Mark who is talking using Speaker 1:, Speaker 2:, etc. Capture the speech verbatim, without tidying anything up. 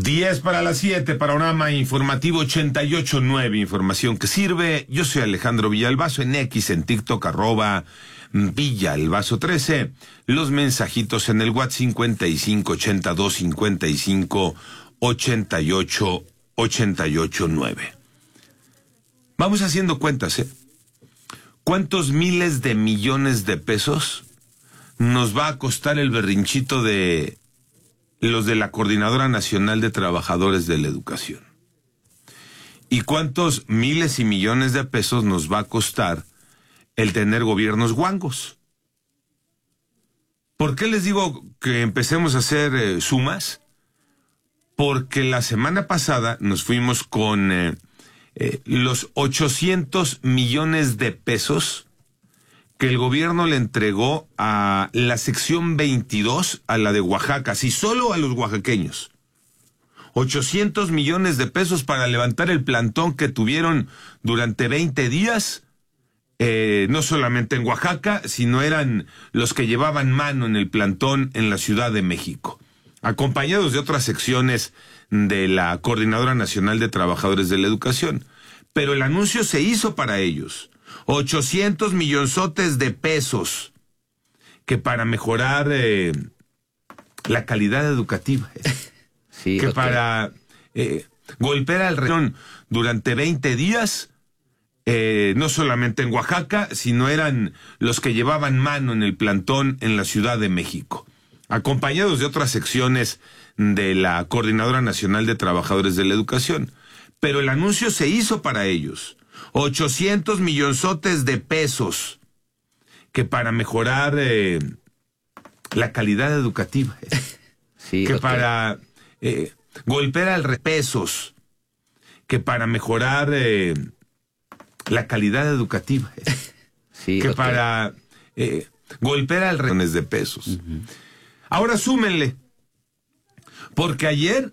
Speaker 1: diez para las siete, panorama informativo ochenta y ocho punto nueve, información que sirve. Yo soy Alejandro Villalbazo, en X, en TikTok, arroba Villalbazo trece. Los mensajitos en el WhatsApp cincuenta y cinco ochenta y dos cincuenta y cinco ochenta y ocho ochenta y ocho nueve. Vamos haciendo cuentas, ¿eh? ¿Cuántos miles de millones de pesos nos va a costar el berrinchito de los de la Coordinadora Nacional de Trabajadores de la Educación? ¿Y cuántos miles y millones de pesos nos va a costar el tener gobiernos guangos? ¿Por qué les digo que empecemos a hacer eh, sumas? Porque la semana pasada nos fuimos con eh, eh, los ochocientos millones de pesos que el gobierno le entregó a la sección veintidós, a la de Oaxaca, así solo a los oaxaqueños. ochocientos millones de pesos para levantar el plantón que tuvieron durante veinte días, eh, no solamente en Oaxaca, sino eran los que llevaban mano en el plantón en la Ciudad de México, acompañados de otras secciones de la Coordinadora Nacional de Trabajadores de la Educación. Pero el anuncio se hizo para ellos. ochocientos millonzotes de pesos que para mejorar eh, la calidad educativa, eh, sí, que okay. para eh, golpear al región durante veinte días, eh, no solamente en Oaxaca, sino eran los que llevaban mano en el plantón en la Ciudad de México, acompañados de otras secciones de la Coordinadora Nacional de Trabajadores de la Educación. Pero el anuncio se hizo para ellos. ochocientos millonzotes de pesos que para mejorar eh, la calidad educativa, eh, sí, que okay. para eh, golpear al re pesos que para mejorar eh, la calidad educativa, eh, sí, que okay. para eh, golpear al re de pesos. Uh-huh. Ahora súmenle, porque ayer